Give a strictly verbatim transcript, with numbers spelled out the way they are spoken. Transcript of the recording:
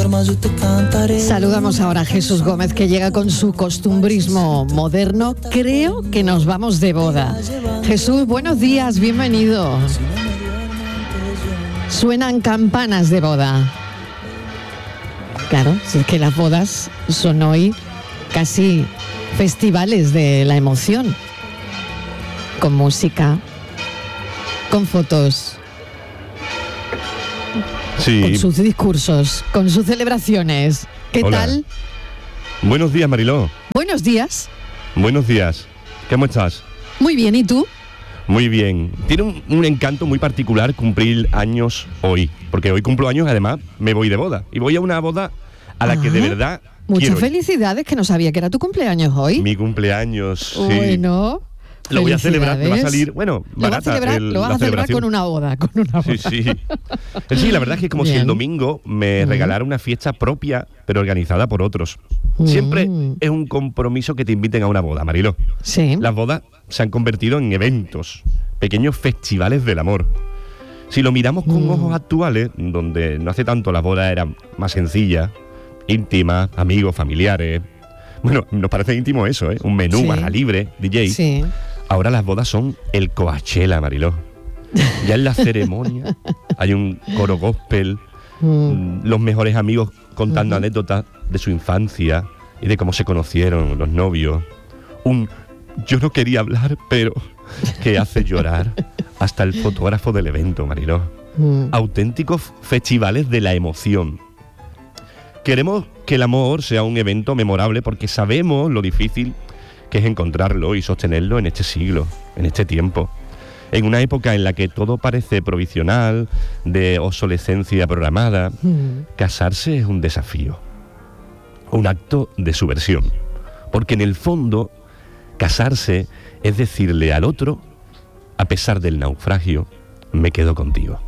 Saludamos ahora a Jesús Gómez, que llega con su costumbrismo moderno. Creo que nos vamos de boda. Jesús, buenos días, bienvenido. Suenan campanas de boda. Claro, si es que las bodas son hoy casi festivales de la emoción, con música, con fotos, sí, con sus discursos, con sus celebraciones. ¿Qué Hola. tal? Buenos días, Mariló. Buenos días. Buenos días. ¿Cómo estás? Muy bien, ¿y tú? Muy bien. Tiene un, un encanto muy particular cumplir años hoy, porque hoy cumplo años y además me voy de boda. Y voy a una boda a la Ah, que de verdad Muchas quiero ir. felicidades, que no sabía que era tu cumpleaños hoy. Mi cumpleaños, sí. Bueno, Lo voy a celebrar, me va a felicidades. salir, bueno, Lo vas a barata celebrar, el- lo vas la a celebrar celebración. con una boda, con una boda. Sí, sí. Sí, la verdad es que como si Bien. el domingo me Mm. regalara una fiesta propia, pero organizada por otros. Siempre Mm. es un compromiso que te inviten a una boda, Mariló. Sí. Las bodas se han convertido en eventos, pequeños festivales del amor. Si lo miramos con Mm. ojos actuales, donde no hace tanto las bodas eran más sencillas, íntimas, amigos, familiares. Bueno, nos parece íntimo eso, ¿eh? Un menú, Sí. barra libre, D J. Sí. Ahora las bodas son el Coachella, Mariló. Ya en la ceremonia hay un coro gospel, Mm. mm, los mejores amigos contando Ujú. anécdotas de su infancia y de cómo se conocieron los novios. Un yo no quería hablar, pero que hace llorar hasta el fotógrafo del evento, Mariló. Mm. Auténticos festivales de la emoción. Queremos que el amor sea un evento memorable porque sabemos lo difícil que es encontrarlo y sostenerlo en este siglo, en este tiempo. En una época en la que todo parece provisional, de obsolescencia programada, Mm. casarse es un desafío, un acto de subversión. Porque en el fondo, casarse es decirle al otro, a pesar del naufragio, me quedo contigo.